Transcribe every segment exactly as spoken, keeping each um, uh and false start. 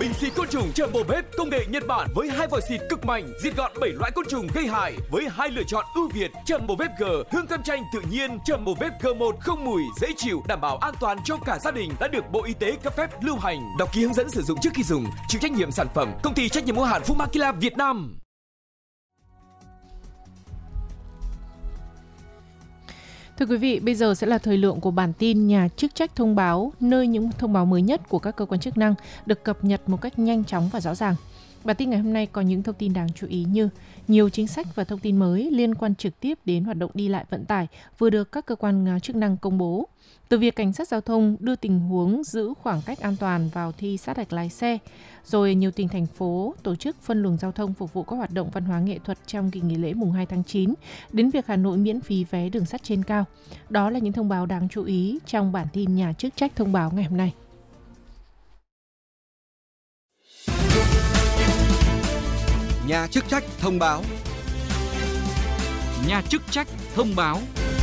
bình xịt côn trùng Jumbo Babe công nghệ Nhật Bản với hai vòi xịt cực mạnh, diệt gọn bảy loại côn trùng gây hại với hai lựa chọn ưu việt. Jumbo Babe G hương cam chanh tự nhiên, Jumbo Babe G một không mùi, dễ chịu, đảm bảo an toàn cho cả gia đình, đã được Bộ Y tế cấp phép lưu hành. Đọc ký hướng dẫn sử dụng trước khi dùng. Chịu trách nhiệm sản phẩm công ty trách nhiệm hữu hạn Fumakila Việt Nam. Thưa quý vị, bây giờ sẽ là thời lượng của bản tin nhà chức trách thông báo, nơi những thông báo mới nhất của các cơ quan chức năng được cập nhật một cách nhanh chóng và rõ ràng. Bản tin ngày hôm nay có những thông tin đáng chú ý như nhiều chính sách và thông tin mới liên quan trực tiếp đến hoạt động đi lại vận tải vừa được các cơ quan chức năng công bố. Từ việc cảnh sát giao thông đưa tình huống giữ khoảng cách an toàn vào thi sát hạch lái xe, rồi nhiều tỉnh thành phố tổ chức phân luồng giao thông phục vụ các hoạt động văn hóa nghệ thuật trong kỳ nghỉ lễ mùng hai tháng chín, đến việc Hà Nội miễn phí vé đường sắt trên cao. Đó là những thông báo đáng chú ý trong bản tin nhà chức trách thông báo ngày hôm nay. Nhà chức trách thông báo. Nhà chức trách thông báo.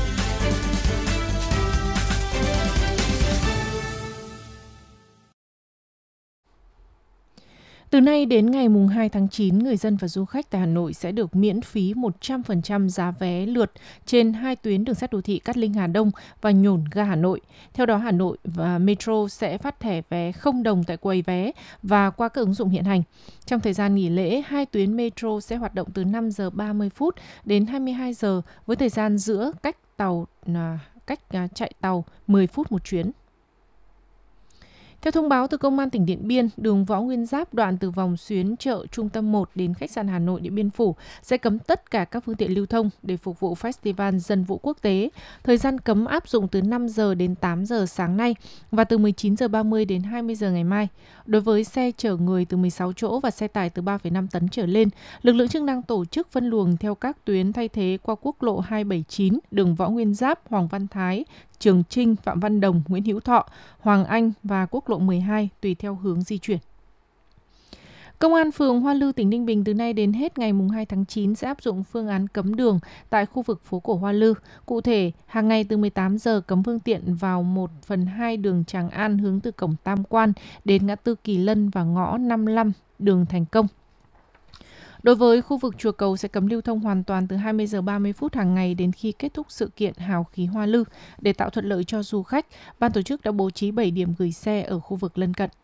Từ nay đến ngày mùng hai tháng chín, người dân và du khách tại Hà Nội sẽ được miễn phí một trăm phần trăm giá vé lượt trên hai tuyến đường sắt đô thị Cát Linh Hà Đông và Nhổn ga Hà Nội. Theo đó, Hà Nội và Metro sẽ phát thẻ vé không đồng tại quầy vé và qua các ứng dụng hiện hành. Trong thời gian nghỉ lễ, hai tuyến Metro sẽ hoạt động từ năm giờ ba mươi phút đến hai mươi hai giờ với thời gian giữa cách tàu cách chạy tàu mười phút một chuyến. Theo thông báo từ Công an tỉnh Điện Biên, đường Võ Nguyên Giáp đoạn từ vòng xuyến chợ Trung tâm một đến khách sạn Hà Nội Điện Biên Phủ sẽ cấm tất cả các phương tiện lưu thông để phục vụ Festival Dân vũ quốc tế. Thời gian cấm áp dụng từ năm giờ đến tám giờ sáng nay và từ mười chín giờ ba mươi đến hai mươi giờ ngày mai. Đối với xe chở người từ mười sáu chỗ và xe tải từ ba phẩy năm tấn trở lên, lực lượng chức năng tổ chức phân luồng theo các tuyến thay thế qua quốc lộ hai bảy chín, đường Võ Nguyên Giáp, Hoàng Văn Thái, Trường Trinh, Phạm Văn Đồng, Nguyễn Hữu Thọ, Hoàng Anh và quốc lộ mười hai tùy theo hướng di chuyển. Công an phường Hoa Lư, tỉnh Ninh Bình từ nay đến hết ngày mùng hai tháng chín sẽ áp dụng phương án cấm đường tại khu vực phố cổ Hoa Lư. Cụ thể, hàng ngày từ mười tám giờ cấm phương tiện vào một phần hai đường Tràng An hướng từ cổng Tam Quan đến ngã tư Kỳ Lân và ngõ năm mươi lăm đường Thành Công. Đối với khu vực chùa Cầu sẽ cấm lưu thông hoàn toàn từ hai mươi giờ ba mươi phút hàng ngày đến khi kết thúc sự kiện Hào khí Hoa Lư. Để tạo thuận lợi cho du khách, ban tổ chức đã bố trí bảy điểm gửi xe ở khu vực lân cận.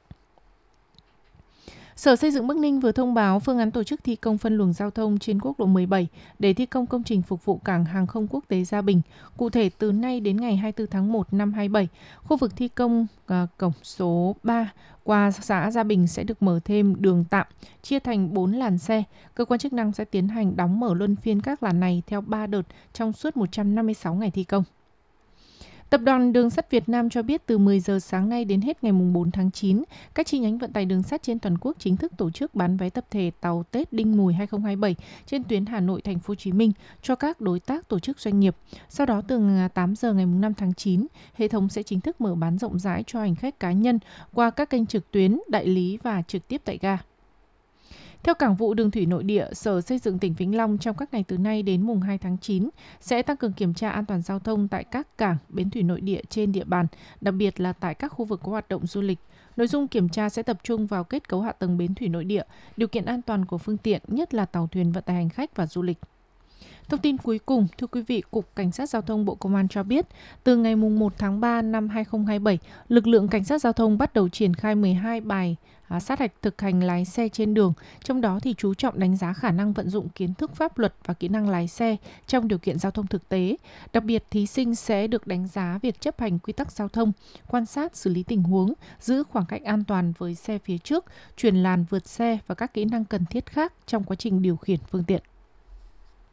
Sở Xây dựng Bắc Ninh vừa thông báo phương án tổ chức thi công phân luồng giao thông trên quốc lộ mười bảy để thi công công trình phục vụ cảng hàng không quốc tế Gia Bình. Cụ thể, từ nay đến ngày hai mươi tư tháng một năm hai mươi bảy, khu vực thi công uh, cổng số ba qua xã Gia Bình sẽ được mở thêm đường tạm, chia thành bốn làn xe. Cơ quan chức năng sẽ tiến hành đóng mở luân phiên các làn này theo ba đợt trong suốt một trăm năm mươi sáu ngày thi công. Tập đoàn Đường sắt Việt Nam cho biết từ mười giờ sáng nay đến hết ngày bốn tháng chín, các chi nhánh vận tải đường sắt trên toàn quốc chính thức tổ chức bán vé tập thể tàu Tết Đinh Mùi hai không hai bảy trên tuyến Hà Nội Thành phố Hồ Chí Minh cho các đối tác tổ chức doanh nghiệp. Sau đó từ tám giờ ngày năm tháng chín, hệ thống sẽ chính thức mở bán rộng rãi cho hành khách cá nhân qua các kênh trực tuyến, đại lý và trực tiếp tại ga. Theo Cảng vụ Đường thủy Nội địa, Sở Xây dựng tỉnh Vĩnh Long trong các ngày từ nay đến mùng hai tháng chín sẽ tăng cường kiểm tra an toàn giao thông tại các cảng, bến thủy nội địa trên địa bàn, đặc biệt là tại các khu vực có hoạt động du lịch. Nội dung kiểm tra sẽ tập trung vào kết cấu hạ tầng bến thủy nội địa, điều kiện an toàn của phương tiện, nhất là tàu thuyền vận tải hành khách và du lịch. Thông tin cuối cùng, thưa quý vị, Cục Cảnh sát Giao thông Bộ Công an cho biết, từ ngày một tháng ba năm hai không hai bảy, lực lượng Cảnh sát Giao thông bắt đầu triển khai mười hai bài à, sát hạch thực hành lái xe trên đường, trong đó thì chú trọng đánh giá khả năng vận dụng kiến thức pháp luật và kỹ năng lái xe trong điều kiện giao thông thực tế. Đặc biệt, thí sinh sẽ được đánh giá việc chấp hành quy tắc giao thông, quan sát xử lý tình huống, giữ khoảng cách an toàn với xe phía trước, chuyển làn vượt xe và các kỹ năng cần thiết khác trong quá trình điều khiển phương tiện.